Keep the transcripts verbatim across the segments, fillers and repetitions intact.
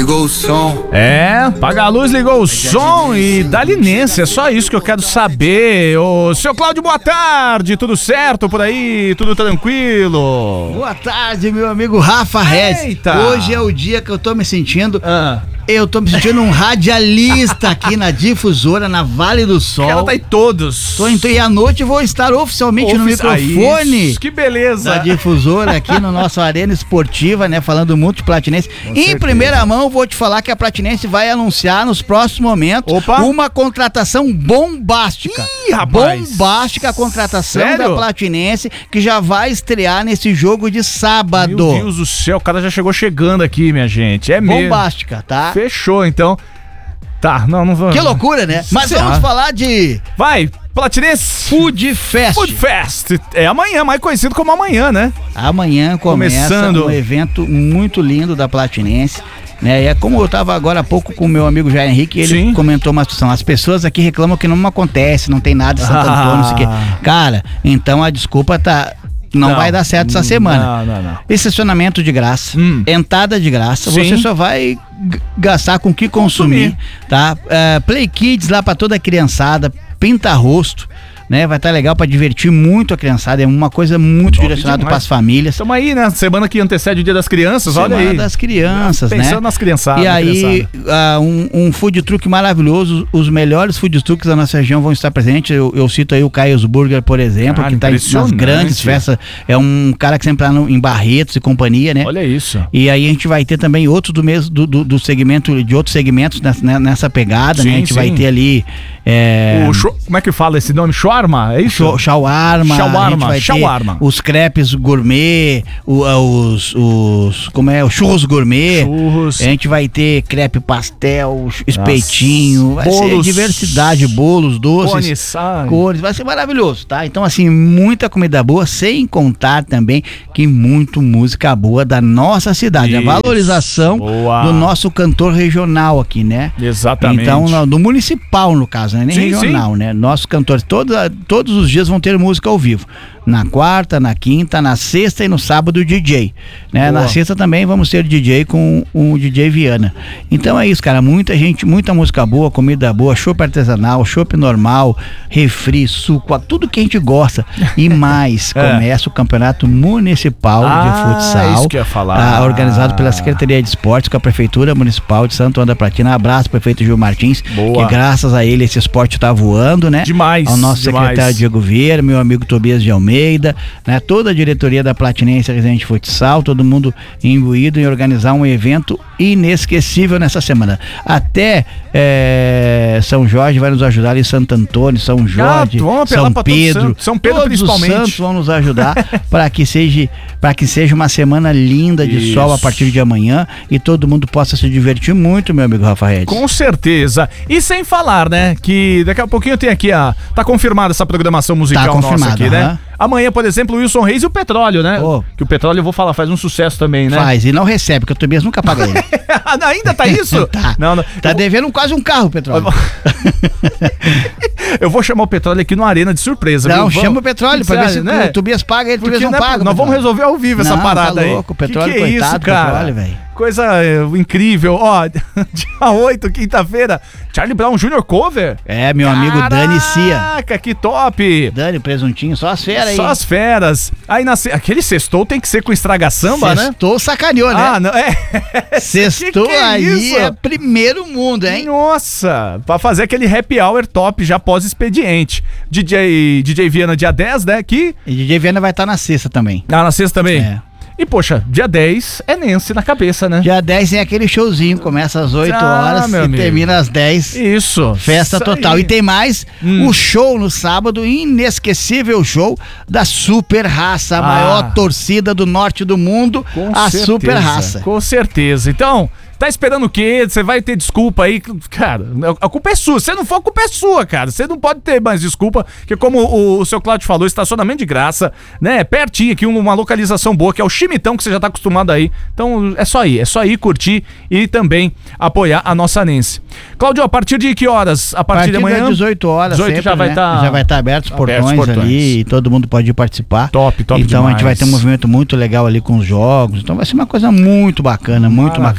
ligou o som. É, apaga a luz, ligou o som e dá linência, é só isso que eu quero saber. Ô, seu Cláudio, boa tarde, tudo certo por aí? Tudo tranquilo? Boa tarde, meu amigo Rafa Regis. Eita. Hoje é o dia que eu tô me sentindo... Ah. Eu tô me sentindo um radialista aqui na Difusora, na Vale do Sol. Ela tá em todos. Tô em, e à noite eu vou estar oficialmente Ofici- no microfone. Isso, que beleza. Da Difusora aqui no nosso Arena Esportiva, né? Falando muito de Platinense. Com em certeza. primeira mão, vou te falar que a Platinense vai anunciar nos próximos momentos Opa. uma contratação bombástica. Ih, rapaz. Bombástica a contratação Sério? da Platinense, que já vai estrear nesse jogo de sábado. Meu Deus do céu, o cara já chegou chegando aqui, minha gente. É mesmo. Bombástica, tá? Fechou, então. Tá, não, não vamos. Que loucura, né? Mas Será? vamos falar de Vai, Platinense Food Fest. Food Fest. É amanhã, mais conhecido como amanhã, né? Amanhã começa Começando. um evento muito lindo da Platinense, né? E é como eu tava agora há pouco com o meu amigo Jair Henrique, ele Sim. comentou uma situação. As pessoas aqui reclamam que não acontece, não tem nada em Santo Ah. Antônio, não sei o quê. Cara, então a desculpa tá... Não, Não. vai dar certo essa Não, semana. não, não. Estacionamento de graça, Hum. entrada de graça, Sim. você só vai g- gastar com o que consumir, Consumir. tá? É, Play Kids lá pra toda a criançada, pinta rosto, né? Vai estar legal pra divertir muito a criançada, é uma coisa muito Top direcionada demais. para as famílias. Estamos aí, né? Semana que antecede o Dia das Crianças, olha Semana aí. das crianças, Pensando né? nas criançadas. E aí, criançada. ah, um, um food truck maravilhoso, os melhores food trucks da nossa região vão estar presentes. Eu, eu cito aí o Caio's Burger, por exemplo, Cara, que está nas impressionante. grandes festas. É um cara que sempre tá no, em Barretos e companhia, né? Olha isso. E aí a gente vai ter também outros do mesmo do, do, do segmento, de outros segmentos nessa, nessa pegada, Sim, né? A gente sim. vai ter ali é, O sho- como é que fala esse nome? Shawarma? É isso? Shaw- shawarma, Shawarma, a gente vai shawarma. ter os crepes gourmet, o- os, os como é, os churros gourmet. Churros. A gente vai ter crepe pastel, espetinho, vai ser Bolos. diversidade, bolos, doces, Cones, ai. cores, vai ser maravilhoso, tá? Então assim, muita comida boa, sem contar também que muito música boa da nossa cidade, Isso. a valorização Boa. do nosso cantor regional aqui, né? Exatamente. Então, no- do municipal, no caso, né? Nem Sim, regional, né? Nossos cantores, toda, todos os dias vão ter música ao vivo. Na quarta, na quinta, na sexta e no sábado, D J. Né? Boa. Na sexta também vamos ter D J com o D J Viana. Então é isso, cara. Muita gente, muita música boa, comida boa, chopp artesanal, chopp normal, refri, suco, tudo que a gente gosta. E mais, É. começa o Campeonato Municipal Ah, de Futsal. isso que eu ia falar. ah, organizado pela Secretaria de Esportes com a Prefeitura Municipal de Santo André da Platina. Abraço, prefeito Gil Martins, Boa. que graças a ele esse esporte tá voando, né? Demais, Ao nosso demais. secretário Diego Vieira, meu amigo Tobias de Almeida, né? Toda a diretoria da Platinense Residente Futsal, todo mundo imbuído em organizar um evento inesquecível nessa semana. Até é, São Jorge vai nos ajudar em Santo Antônio, São Jorge, Ah, vamos apelar São pra todo Pedro, santo. São Pedro todos principalmente. os santos vão nos ajudar para que seja para que seja uma semana linda de Isso. sol a partir de amanhã e todo mundo possa se divertir muito, meu amigo Rafa Regis. Com certeza. E sem falar, né, que daqui a pouquinho tem aqui a... Tá confirmada essa programação musical Tá nossa confirmada, aqui, né? aham. Amanhã, por exemplo, o Wilson Reis e o Petróleo, né? Ô. Que o Petróleo, eu vou falar, faz um sucesso também, né? Faz, e não recebe, porque o Tobias nunca paga ele. Ainda tá isso? Tá. Não, não. Tá Eu vou- devendo quase um carro, Petróleo. Eu vou chamar o Petróleo aqui no Arena de surpresa, Não, viu? chama Vamos- o Petróleo pra ver se né? o Tobias paga ele, o Porque Tobias não né, paga. nós vamos Petróleo. resolver ao vivo essa Não, parada tá aí. louco, o Petróleo, que que é coitado isso, do cara? Petróleo, velho. Coisa é, incrível. Ó, dia oito, quinta-feira, Charlie Brown Júnior cover. É, meu amigo Dani Cia. Caraca, que top. Dani, presuntinho, só as feras aí. Só as feras. Aí na se- aquele sextou tem que ser com estraga samba, né? Sextou, sacaneou, né? Ah, não, é. Sextou que que é aí isso? é primeiro mundo, hein? Nossa, pra fazer aquele happy hour top já pós-expediente. D J, D J Viana dia dez, né? Que E D J Viana vai estar na sexta também. ah, na sexta também. É. E poxa, dia dez é Nancy na cabeça, né? Dia dez tem aquele showzinho, começa às oito Ah, horas meu e amigo. termina às dez. Isso. Festa Isso total. aí. E tem mais Hum. o show no sábado, inesquecível show da Super Raça, a Ah. maior torcida do norte do mundo, Com a certeza, Super Raça. Com certeza. Então, tá esperando o quê? Você vai ter desculpa aí? Cara, a culpa é sua. Se não for, a culpa é sua, cara. Você não pode ter mais desculpa, porque como o, o seu Cláudio falou, estacionamento de graça, né? Pertinho aqui, uma localização boa, que é o Chimitão, que você já tá acostumado aí. Então, é só ir. É só ir, curtir e também apoiar a nossa Nancy. Cláudio, a partir de que horas? A A partir, partir de amanhã? das dezoito horas dezoito sempre, já vai né? estar... Já vai estar aberto os abertos portões, os portões. ali e todo mundo pode ir participar. Top, top Então a gente demais. vai ter um movimento muito legal ali com os jogos. Então vai ser uma coisa muito bacana, muito Maravilha. bacana.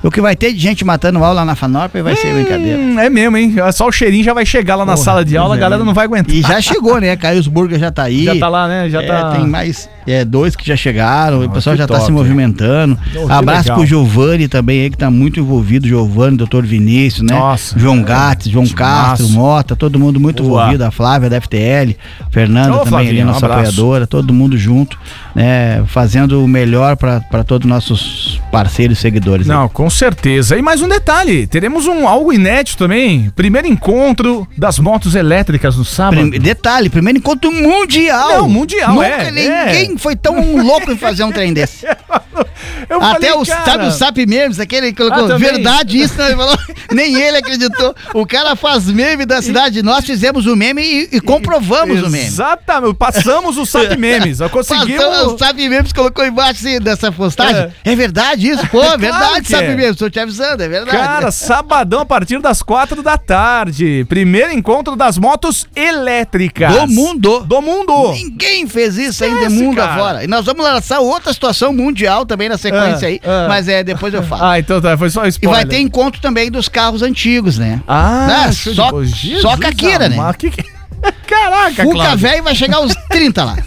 O que vai ter de gente matando aula lá na Fanop vai hum, ser brincadeira. É mesmo, hein? Só o cheirinho já vai chegar lá na Porra, sala de aula, é, a galera não vai aguentar. E já chegou, né? Caio Burger já tá aí. Já tá lá, né? Já é, tá... Tem mais é, dois que já chegaram, oh, o pessoal já top, tá se movimentando. Oh, Abraço legal. Pro Giovanni também aí, que tá muito envolvido, Giovanni, doutor Vinícius, né? Nossa. João Gates, João Castro, Mota, todo mundo muito Boa. envolvido, a Flávia da F T L, Fernanda oh, também Flavinha, ali, nossa um apoiadora, todo mundo junto, né? Fazendo o melhor para todos os nossos parceiros e seguidores. Não, aí. Com certeza. E mais um detalhe, teremos um algo inédito também, primeiro encontro das motos elétricas no sábado. Prim, detalhe, primeiro encontro mundial. Não, mundial, Nunca é. ninguém é. foi tão louco em fazer um trem desse. Eu Até falei, o, cara... sabe, o Sap Memes, aquele que colocou ah, verdade isso, não, ele falou, nem ele acreditou. O cara faz meme da cidade, nós fizemos o meme e, e comprovamos e, o meme. Exatamente, passamos o Sap Memes, conseguimos... Passamos, o Sap Memes colocou embaixo assim, dessa postagem, é. é verdade isso, pô, é verdade, claro Sap é. Memes, tô te avisando, é verdade. Cara, sabadão a partir das quatro da tarde, primeiro encontro das motos elétricas. Do mundo. Do mundo. Ninguém fez isso ainda, mundo cara. afora. E nós vamos lançar outra situação mundial também na sequência ah, aí, ah. mas é, depois eu falo. Ah, então tá, foi só spoiler. E vai ter encontro também dos carros antigos, né? Ah, né? Só, só Caqueira, né? Que que... Caraca, Fuca velho vai chegar aos trinta lá.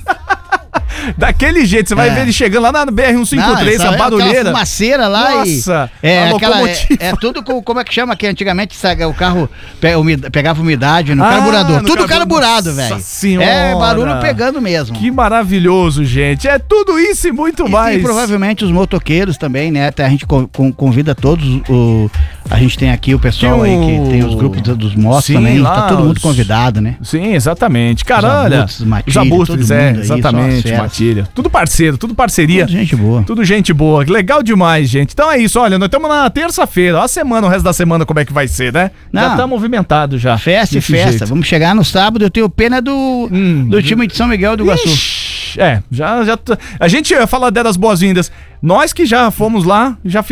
Daquele jeito, você vai é. ver ele chegando lá na B R cento e cinquenta e três, a barulheira. Aquela fumaceira lá. Nossa, e é, aquela, é, é tudo com, como é que chama, que antigamente sabe, o carro pe, umida, pegava umidade no ah, carburador. No tudo carburado, velho. É barulho pegando mesmo. Que maravilhoso, gente. É tudo isso e muito e, mais. E provavelmente os motoqueiros também, né? A gente convida todos o... A gente tem aqui o pessoal tem o... aí que tem os grupos dos motos Sim, também, lá, tá todo mundo convidado, né? Sim, exatamente. Cara, olha, os abutres, é, exatamente, Matilha. Tudo parceiro, tudo parceria. Tudo gente boa. Tudo gente boa. Legal demais, gente. Então é isso, olha, nós estamos na terça-feira, ó a semana, o resto da semana como é que vai ser, né? Não, já tá movimentado já. Festa e festa. Jeito. Vamos chegar no sábado, eu tenho pena do, hum, do time de São Miguel do Iguaçu. Ixi, é, já, já... A gente fala das boas-vindas. Nós que já fomos lá, já